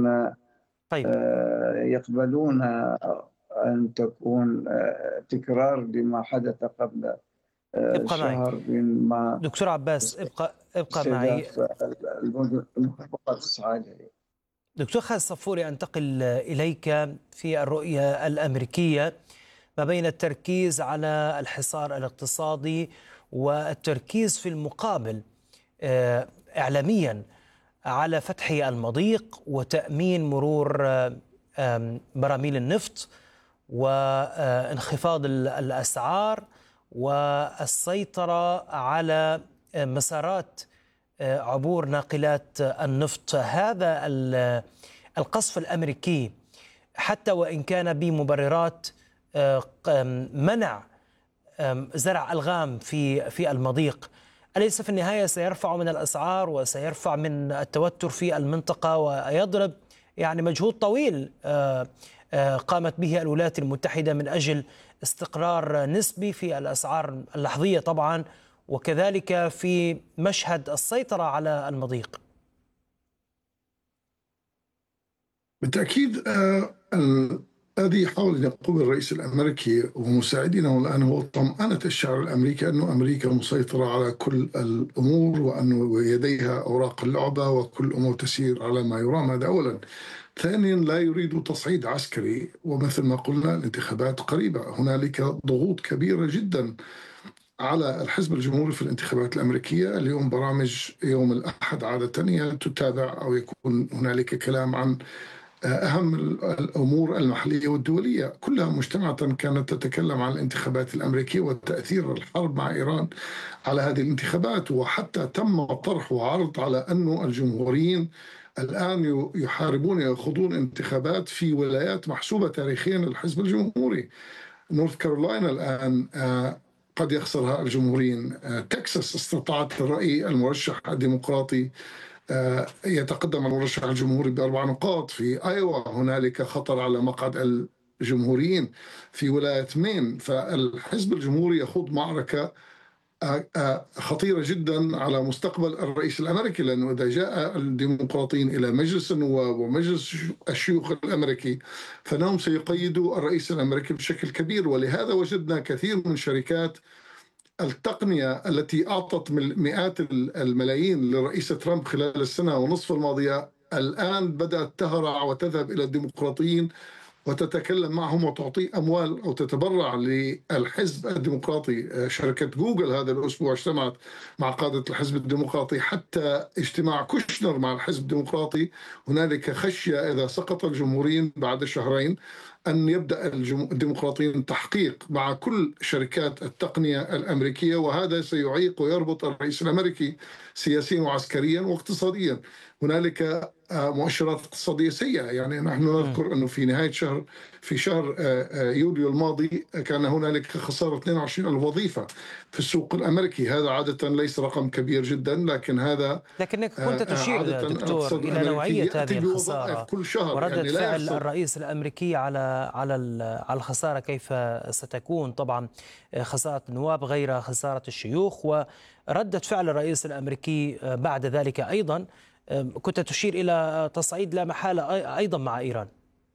يكون طيب. يقبلون أن تكون تكرار لما حدث قبل ابقى معي شهر مع دكتور عباس، ابقى معي. استهداف المخابرات الصهيونية. دكتور خالد صفوري، أنتقل إليك في الرؤية الأمريكية ما بين التركيز على الحصار الاقتصادي والتركيز في المقابل إعلاميا على فتح المضيق وتأمين مرور براميل النفط وانخفاض الأسعار والسيطرة على مسارات عبور ناقلات النفط. هذا القصف الأمريكي حتى وإن كان بمبررات منع زرع ألغام في المضيق، أليس في النهاية سيرفع من الأسعار وسيرفع من التوتر في المنطقة ويضرب مجهود طويل قامت به الولايات المتحدة من أجل استقرار نسبي في الأسعار اللحظية طبعا، وكذلك في مشهد السيطرة على المضيق؟ بالتأكيد الذي يحاول أن يقوم الرئيس الأمريكي ومساعدينه الآن هو طمأنة الشعب الأمريكي أنه أمريكا مسيطرة على كل الأمور وأنه يديها أوراق اللعبة وكل الأمور تسير على ما يرام. هذا أولا. ثانيا، لا يريد تصعيد عسكري، ومثل ما قلنا الانتخابات قريبة، هنالك ضغوط كبيرة جدا على الحزب الجمهوري في الانتخابات الأمريكية. اليوم برامج يوم الأحد عادة تتابع أو يكون هنالك كلام عن أهم الأمور المحلية والدولية، كلها مجتمعة كانت تتكلم عن الانتخابات الأمريكية وتأثير الحرب مع إيران على هذه الانتخابات. وحتى تم طرح وعرض على أن الجمهوريين الآن يحاربون يخوضون انتخابات في ولايات محسوبة تاريخيا للحزب الجمهوري. نورث كارولاينا الآن قد يخسرها الجمهوريين. تكساس استطاعت الرأي المرشح الديمقراطي يتقدم المرشح الجمهوري ب4 نقاط. في آيوا هنالك خطر على مقعد الجمهوريين. في ولاية مين فالحزب الجمهوري يخوض معركة خطيرة جدا على مستقبل الرئيس الأمريكي، لأنه إذا جاء الديمقراطيين إلى مجلس النواب ومجلس الشيوخ الأمريكي فإنهم سيقيدوا الرئيس الأمريكي بشكل كبير. ولهذا وجدنا كثير من شركات التقنية التي أعطت مئات الملايين لرئيس ترامب خلال السنة ونصف الماضية الآن بدأت تهرع وتذهب إلى الديمقراطيين وتتكلم معهم وتعطي أموال أو تتبرع للحزب الديمقراطي. شركة جوجل هذا الأسبوع اجتمعت مع قادة الحزب الديمقراطي، حتى اجتماع كوشنر مع الحزب الديمقراطي هنالك خشية إذا سقط الجمهوريين بعد شهرين أن يبدأ الديمقراطيين تحقيق مع كل شركات التقنية الأمريكية، وهذا سيعيق ويربط الرئيس الأمريكي سياسيا وعسكريا واقتصاديا. هنالك مؤشرات اقتصادية سيئة. نحن نذكر أنه في نهاية في شهر يوليو الماضي كان هنالك خسارة 22,000 وظيفة في السوق الأمريكي. هذا عادة ليس رقم كبير جدا، لكنك كنت تشير دكتور إلى نوعية هذه الخسارة كل شهر. وردة فعل الرئيس الأمريكي على الخسارة كيف ستكون. طبعا خسارة النواب غير خسارة الشيوخ، وردة فعل الرئيس الأمريكي بعد ذلك أيضا. كنت تشير إلى تصعيد لا محالة أيضا مع إيران.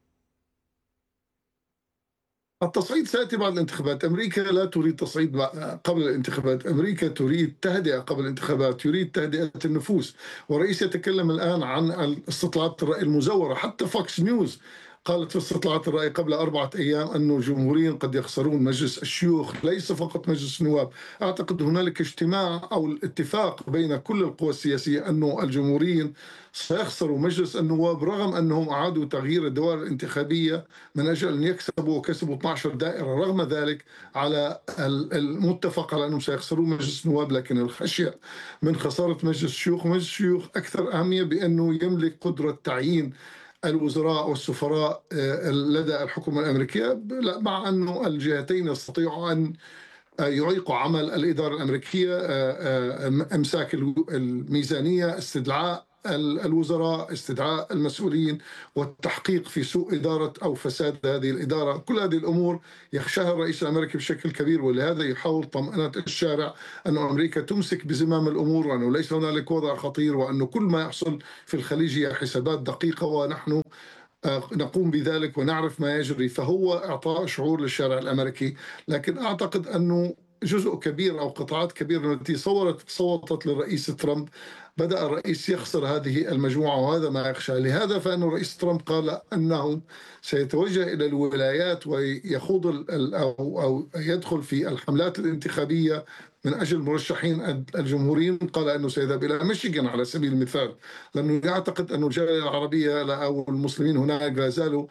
التصعيد سيأتي بعد الانتخابات. أمريكا لا تريد تصعيد قبل الانتخابات، أمريكا تريد تهدئة قبل الانتخابات، تريد تهدئة النفوس. ورئيس يتكلم الآن عن استطلاعات الرأي المزورة. حتى فوكس نيوز قالت في استطلاعات الرأي قبل 4 أيام أن الجمهوريين قد يخسرون مجلس الشيوخ، ليس فقط مجلس النواب. أعتقد هنالك اجتماع أو الاتفاق بين كل القوى السياسية أنه الجمهوريين سيخسروا مجلس النواب، رغم أنهم أعادوا تغيير الدوائر الانتخابية من أجل أن يكسبوا، وكسبوا 12 دائرة. رغم ذلك على المتفق على أنهم سيخسروا مجلس النواب، لكن الخشية من خسارة مجلس الشيوخ. مجلس الشيوخ أكثر أهمية بأنه يملك قدرة تعيين الوزراء والسفراء لدى الحكومة الأمريكية، مع أن الجهتين يستطيعوا أن يعيقوا عمل الإدارة الأمريكية، إمساك الميزانية، استدعاء الوزراء، استدعاء المسؤولين، والتحقيق في سوء إدارة أو فساد هذه الإدارة. كل هذه الأمور يخشاها الرئيس الأمريكي بشكل كبير، ولهذا يحاول طمأنة الشارع أن أمريكا تمسك بزمام الأمور، وأنه ليس هنالك وضع خطير، وأنه كل ما يحصل في الخليج هي حسابات دقيقة، ونحن نقوم بذلك ونعرف ما يجري. فهو إعطاء شعور للشارع الأمريكي. لكن أعتقد أنه جزء كبير أو قطاعات كبيرة التي صوتت للرئيس ترامب بدأ الرئيس يخسر هذه المجموعة، وهذا ما يخشى. لهذا فإن الرئيس ترامب قال أنه سيتوجه إلى الولايات ويخوض أو يدخل في الحملات الانتخابية من أجل المرشحين الجمهوريين. قال أنه سيذهب إلى ميشيغان على سبيل المثال، لأنه يعتقد أن الجالية العربية أو المسلمين هناك لا زالوا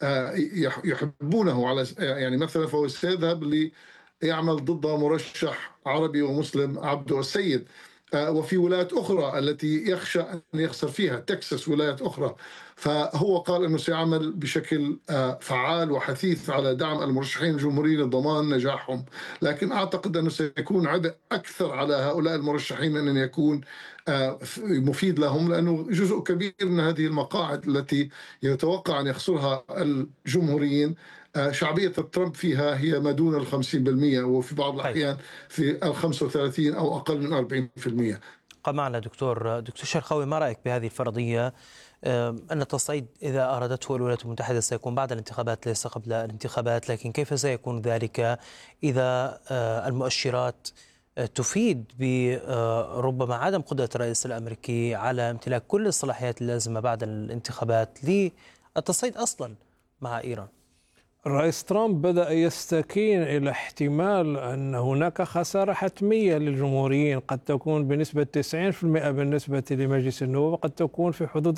يحبونه. على يعني مثلا فهو سيذهب يعمل ضد مرشح عربي ومسلم عبده السيد. وفي ولايات أخرى التي يخشى أن يخسر فيها، تكساس، ولايات أخرى. فهو قال أنه سيعمل بشكل فعال وحثيث على دعم المرشحين الجمهوريين لضمان نجاحهم. لكن أعتقد أنه سيكون عبء أكثر على هؤلاء المرشحين من أن يكون مفيد لهم، لأنه جزء كبير من هذه المقاعد التي يتوقع أن يخسرها الجمهوريين شعبية ترامب فيها هي ما دون 50%، وفي بعض الأحيان في 35 أو أقل من 40%. قام معنا دكتور شرقاوي، ما رأيك بهذه الفرضية أن التصعيد إذا أرادته الولايات المتحدة سيكون بعد الانتخابات ليس قبل الانتخابات، لكن كيف سيكون ذلك إذا المؤشرات تفيد بربما عدم قدرة الرئيس الأمريكي على امتلاك كل الصلاحيات اللازمة بعد الانتخابات للتصعيد أصلا مع إيران؟ الرئيس ترامب بدأ يستكين إلى احتمال أن هناك خسارة حتمية للجمهوريين، قد تكون بنسبة 90% بالنسبة لمجلس النواب، وقد تكون في حدود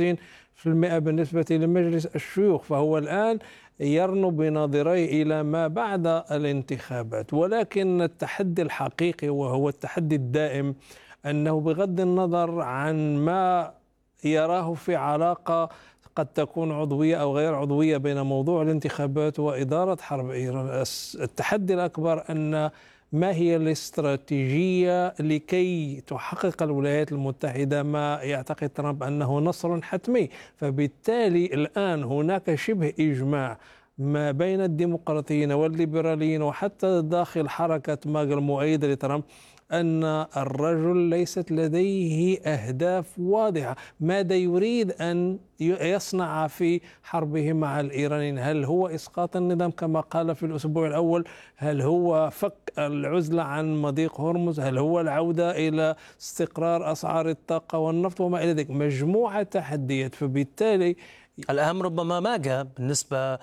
50% بالنسبة لمجلس الشيوخ. فهو الآن يرنو بناظريه إلى ما بعد الانتخابات. ولكن التحدي الحقيقي وهو التحدي الدائم أنه بغض النظر عن ما يراه في علاقة قد تكون عضوية أو غير عضوية بين موضوع الانتخابات وإدارة حرب إيران، التحدي الأكبر أن ما هي الاستراتيجية لكي تحقق الولايات المتحدة ما يعتقد ترامب أنه نصر حتمي. فبالتالي الآن هناك شبه إجماع ما بين الديمقراطيين والليبراليين وحتى داخل حركة ماغ المؤيدة لترامب أن الرجل ليست لديه أهداف واضحة. ماذا يريد أن يصنع في حربه مع الإيرانيين؟ هل هو إسقاط النظام كما قال في الأسبوع الأول؟ هل هو فك العزلة عن مضيق هرمز؟ هل هو العودة إلى استقرار أسعار الطاقة والنفط وما إلى ذلك؟ مجموعة تحديات. فبالتالي الأهم ربما ماغا بالنسبة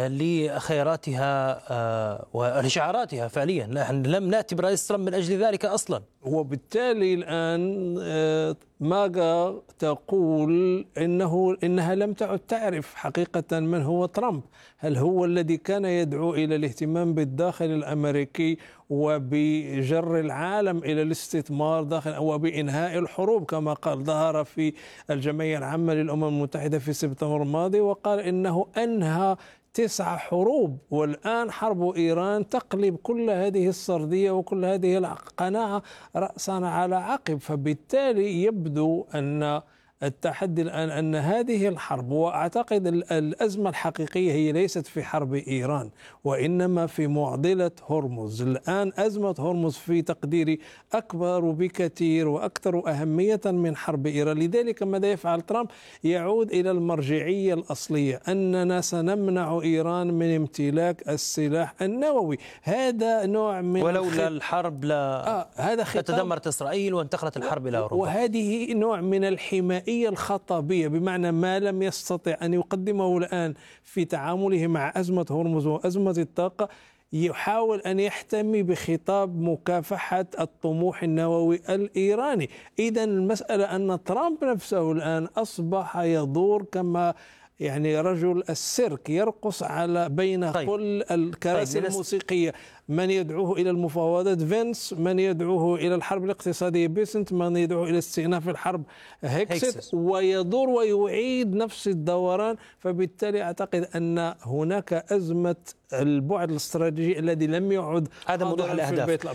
لخياراتها ولشعاراتها فعليا. نحن لم نأتي برئيس ترامب من أجل ذلك أصلا. وبالتالي الآن ماغا تقول إنها لم تعد تعرف حقيقة من هو ترامب. هل هو الذي كان يدعو إلى الاهتمام بالداخل الأمريكي وبجر العالم إلى الاستثمار داخل وبإنهاء الحروب كما قال؟ ظهر في الجمعية العامة للأمم المتحدة في سبتمبر الماضي وقال إنه أنهى 9 حروب، والآن حرب إيران تقلب كل هذه السردية وكل هذه القناعة رأسا على عقب. فبالتالي يبدو أن التحدي الآن أن هذه الحرب، وأعتقد الأزمة الحقيقية هي ليست في حرب إيران وإنما في معضلة هرمز. الآن أزمة هرمز في تقديري أكبر بكثير وأكثر أهمية من حرب إيران. لذلك ماذا يفعل ترامب؟ يعود إلى المرجعية الأصلية أننا سنمنع إيران من امتلاك السلاح النووي. هذا نوع من ولولا الحرب لا تدمرت إسرائيل وانتقلت الحرب إلى أوروبا. وهذه نوع من الحماية الخطابية، بمعنى ما لم يستطع أن يقدمه الآن في تعامله مع أزمة هرمز وأزمة الطاقة، يحاول أن يحتمي بخطاب مكافحة الطموح النووي الإيراني. إذن المسألة أن ترامب نفسه الآن أصبح يدور كما رجل السيرك، يرقص على بين كل الكراسي الموسيقية. من يدعوه إلى المفاوضات فينس، من يدعوه إلى الحرب الاقتصادية بيسنت، من يدعوه إلى استئناف الحرب هيكست، ويدور ويعيد نفس الدوران. فبالتالي أعتقد أن هناك أزمة البعد الاستراتيجي الذي لم يعد هذا موضوع في البيت الأبيض.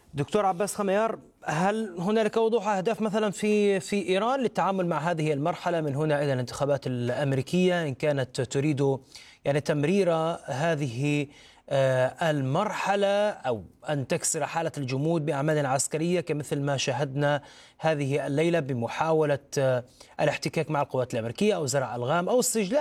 دكتور عباس خميار، هل هنالك وضوح أهداف مثلا في إيران للتعامل مع هذه المرحلة من هنا إلى الانتخابات الأمريكية، إن كانت تريد يعني تمرير هذه المرحلة أو أن تكسر حالة الجمود بأعمال عسكرية كمثل ما شاهدنا هذه الليلة بمحاولة الاحتكاك مع القوات الأمريكية أو زرع ألغام أو استجلاب